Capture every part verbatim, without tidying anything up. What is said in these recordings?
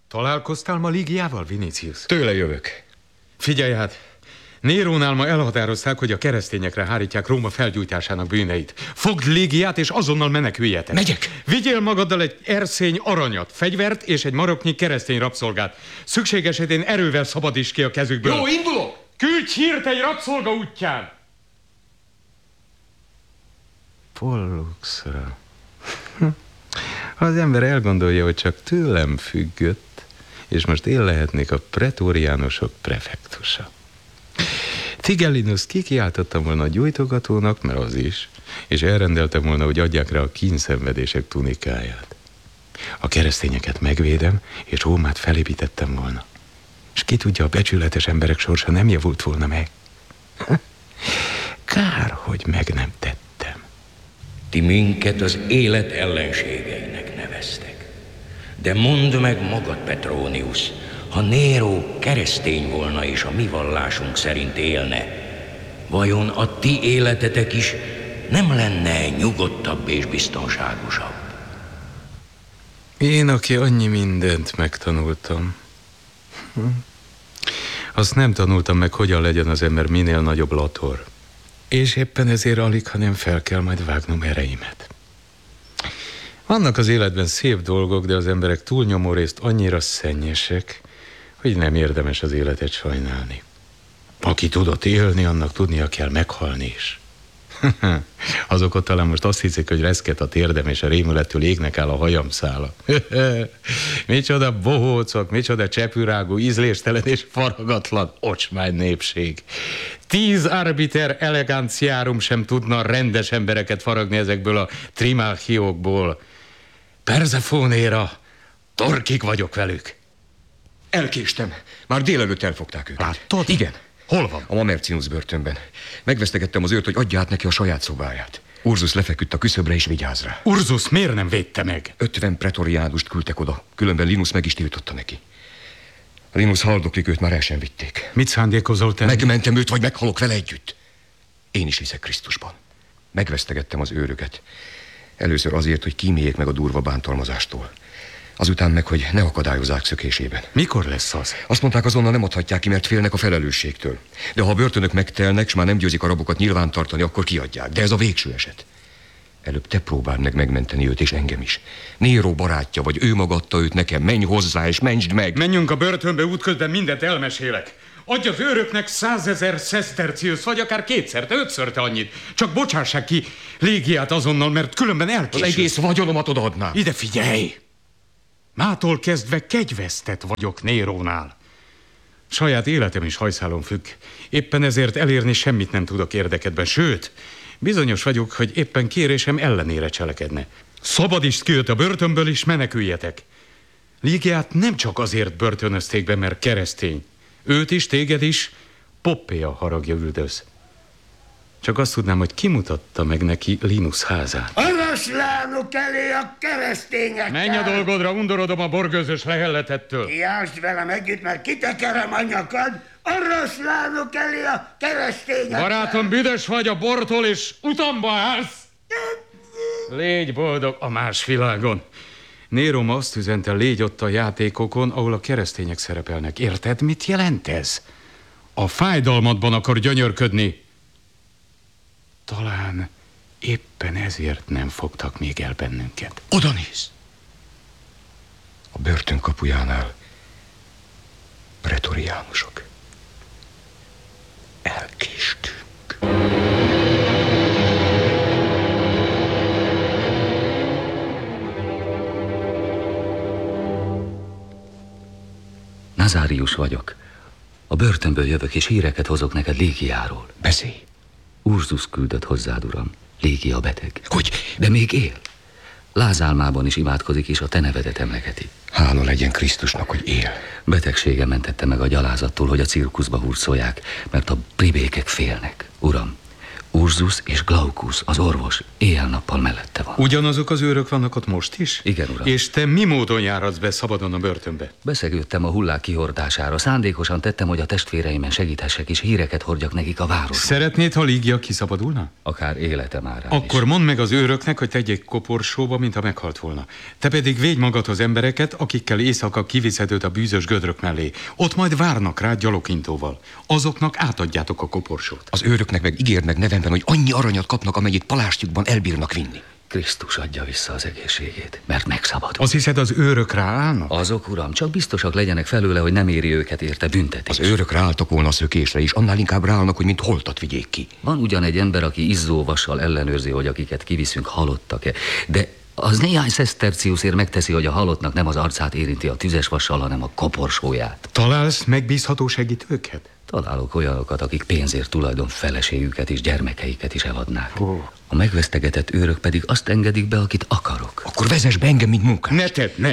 Találkoztál ma Ligiával, Vinicius? Tőle jövök. Figyelj hát, Nérónál ma elhatározták, hogy a keresztényekre hárítják Róma felgyújtásának bűneit. Fogd Ligiát, és azonnal meneküljetek. Megyek! Vigyél magaddal egy erszény aranyat, fegyvert és egy maroknyi keresztény rabszolgát. Szükség esetén erővel szabadíts ki a kezükből. Jó, indulok! Küldj hírt egy rabszolga útján! Polluxra. Ha az ember elgondolja, hogy csak tőlem függött, és most én lehetnék a pretóriánusok prefektusa. Tigellinus kikiáltottam volna a gyújtogatónak, mert az is, és elrendeltem volna, hogy adják rá a kínszenvedések tunikáját. A keresztényeket megvédem, és Rómát felépítettem volna. És ki tudja, a becsületes emberek sorsa nem javult volna meg. Kár, hogy meg nem tettem. Ti minket az élet ellenségeinek neveztek. De mondd meg magad, Petronius, ha Néró keresztény volna és a mi vallásunk szerint élne, vajon a ti életetek is nem lenne nyugodtabb és biztonságosabb? Én, aki annyi mindent megtanultam, azt nem tanultam meg, hogyan legyen az ember minél nagyobb lator. És éppen ezért alig, hanem fel kell majd vágnom ereimet. Vannak az életben szép dolgok, de az emberek túlnyomó részt annyira szennyesek, hogy nem érdemes az életet sajnálni. Aki tudott élni, annak tudnia kell meghalni is. Azok ott talán most azt hiszik, hogy reszket a térdem, és a rémülettől égnek áll a hajamszála. Micsoda bohócok, micsoda csepürágú, ízléstelen és faragatlan ocsmány népség. Tíz arbiter eleganciárum sem tudna rendes embereket faragni ezekből a trimáchiókból. Persefónéra torkig vagyok velük. Elkéstem. Már délelőtt elfogták őket. Láttad? Igen. Hol van? A Mamercinus börtönben. Megvesztegettem az őrt, hogy adja át neki a saját szobáját. Urzus lefeküdt a küszöbre és vigyáz rá. Urzus miért nem védte meg? Ötven pretoriánust küldtek oda, különben Linus meg is tiltotta neki. Linus haldoklik, őt már el sem vitték. Mit szándékozol tenni? Megmentem őt, vagy meghalok vele együtt. Én is hiszek Krisztusban. Megvesztegettem az őröket. Először azért, hogy kíméljék meg a durva bántalmazástól. Azután meg, hogy ne akadályozzák szökésében. Mikor lesz az? Azt mondták, azonnal nem adhatják ki, mert félnek a felelősségtől. De ha a börtönök megtelnek, s már nem győzik a rabokat nyilvántartani, akkor kiadják. De ez a végső eset. Előbb te próbáld meg megmenteni őt, és engem is. Néró barátja vagy, ő maga adta őt nekem. Menj hozzá, és mentsd meg! Menjünk a börtönbe, útközben mindent elmesélek. Adj az őröknek százezer szesztercius, vagy akár kétszerte, ötszörte annyit. Csak bocsássák ki Légiát azonnal, mert különben elkésül. Az egész vagyonomat odaadnám. Ide figyelj! Mától kezdve kegyvesztett vagyok Nérónál. Saját életem is hajszálon függ. Éppen ezért elérni semmit nem tudok érdekedben. Sőt, bizonyos vagyok, hogy éppen kérésem ellenére cselekedne. Szabadítsd ki őt a börtönből, és meneküljetek. Ligiát nem csak azért börtönözték be, mert keresztény. Őt is, téged is Poppéa haragja üldöz. Csak azt tudnám, hogy kimutatta meg neki Linus házát. Oroszlánok elé a keresztényekkel! Menj a dolgodra, undorodom a borgőzös lehelletettől. Kiásd velem együtt, mert kitekerem a nyakad! Oroszlánok elé a keresztényekkel! Barátom, büdös vagy a bortól, és utamba állsz! Légy boldog a más világon. Néró ma azt üzente, légy ott a játékokon, ahol a keresztények szerepelnek. Érted, mit jelent ez? A fájdalmadban akar gyönyörködni. Talán éppen ezért nem fogtak még el bennünket. Oda néz! A börtön kapujánál pretoriánusok. Elkéstünk. Nazárius vagyok. A börtönből jövök, és híreket hozok neked Légiáról. Beszélj! Urzus küldött hozzád, uram. Légia beteg. Hogy? De még él. Lázálmában is imádkozik, és a te nevedet emlegeti. Hála legyen Krisztusnak, hogy él. Betegsége mentette meg a gyalázattól, hogy a cirkuszba hurcolják, mert a plébékek félnek. Uram, Ursus és Glaucus, az orvos, éjjel-nappal mellette van. Ugyanazok az őrök vannak ott most is? Igen, uram. És te mi módon járatsz be szabadon a börtönbe? Beszegődtem a hullák kihordására. Szándékosan tettem, hogy a testvéreimen segíthessek, és híreket hordjak nekik a városban. Szeretnéd, ha Lígia kiszabadulna? Akár életem árán Akkor is. mondd meg az őröknek, hogy tegyék koporsóba, mint ha meghalt volna. Te pedig védj magadhoz embereket, akikkel éjszaka kiviszed őt a bűzös gödrök mellé. Ott majd várnak rád gyalogintóval. Azoknak átadjátok a koporsót. Az őröknek meg ígérnek nevemben, hogy annyi aranyat kapnak, amennyit palástjukban elbírnak vinni. Krisztus adja vissza az egészségét, mert megszabadul. Azt hiszed, az őrök ráállnak? Azok, uram, csak biztosak legyenek felőle, hogy nem éri őket érte büntetés. Az őrök ráálltak volna a szökésre, és annál inkább ráállnak, hogy mint holtat vigyék ki. Van ugyan egy ember, aki izzóvassal ellenőrzi, hogy akiket kiviszünk, halottak-e, de az néhány szeszterciuszért megteszi, hogy a halottnak nem az arcát érinti a tüzes vassal, hanem a koporsóját. Találsz megbízható segítőket? Találok olyanokat, akik pénzért tulajdon feleségüket és gyermekeiket is eladnák. Ó. A megvesztegetett őrök pedig azt engedik be, akit akarok. Akkor vezess be engem, mint munkás. Ne tedd, ne!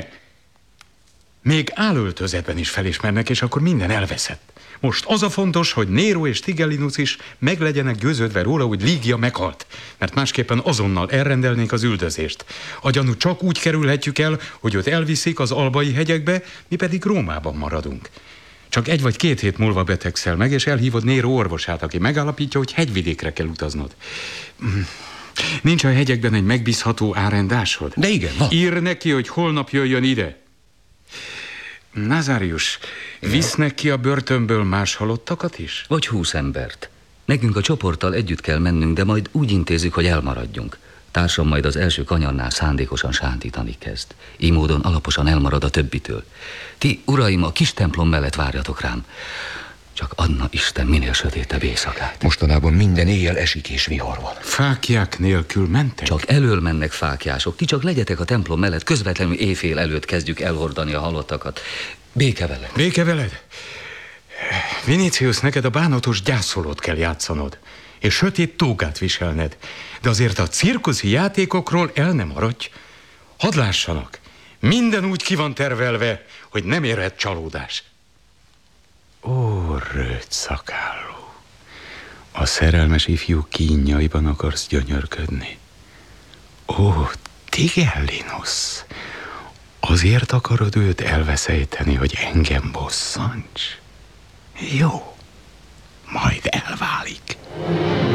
Még állöltözetben is felismernek, és akkor minden elveszett. Most az a fontos, hogy Nero és Tigellinus is meg legyenek győződve róla, hogy Lígia meghalt, mert másképpen azonnal elrendelnék az üldözést. A gyanú csak úgy kerülhetjük el, hogy őt elviszik az Albai hegyekbe, mi pedig Rómában maradunk. Csak egy vagy két hét múlva betegszel meg, és elhívod Nero orvosát, aki megállapítja, hogy hegyvidékre kell utaznod. Nincs a hegyekben egy megbízható árendásod? De igen, van. Ír neki, hogy holnap jöjjön ide. Nazárius, visznek ki a börtönből más halottakat is? Vagy húsz embert. Nekünk a csoporttal együtt kell mennünk, de majd úgy intézzük, hogy elmaradjunk. Társam majd az első kanyarnál szándékosan sántítani kezd. Így módon alaposan elmarad a többitől. Ti, uraim, a kis templom mellett várjatok rám. Csak adna Isten minél sötétebb éjszakát. Mostanában minden éjjel esik és vihar van. Fáklyák nélkül mentek? Csak elől mennek fáklyások. Ti csak legyetek a templom mellett, közvetlenül éjfél előtt kezdjük elhordani a halottakat. Béke veled. Béke veled? Vinicius, neked a bánatos gyászolót kell játszanod, és sötét tógát viselned. De azért a cirkuszi játékokról el nem maradj. Hadd lássanak, minden úgy ki van tervelve, hogy nem érhet csalódás. Ó, rövid szakálló, a szerelmes ifjú kínjaiban akarsz gyönyörködni. Ó, Tigellinus, azért akarod őt elveszejteni, hogy engem bosszants? Jó, majd elválik.